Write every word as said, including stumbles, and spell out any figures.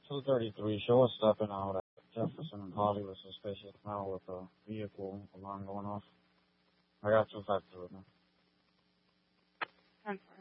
two thirty-three, show us stepping out at Jefferson and Holly with suspicious smell with a vehicle alarm going off. I got two five two now. ten four.